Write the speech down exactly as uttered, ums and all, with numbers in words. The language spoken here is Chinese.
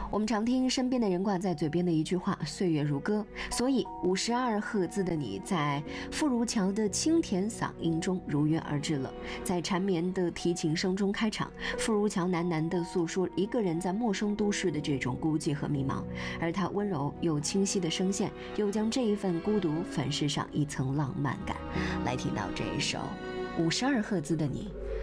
我们常听身边的人挂在嘴边的一句话，岁月如歌，所以五十二赫兹的你在傅如乔的清甜嗓音中如约而至了。在缠绵的提琴声中开场，傅如乔喃喃地诉说一个人在陌生都市的这种孤寂和迷茫，而他温柔又清晰的声线又将这一份孤独粉饰上一层浪漫感。来听到这一首五十二赫兹的你，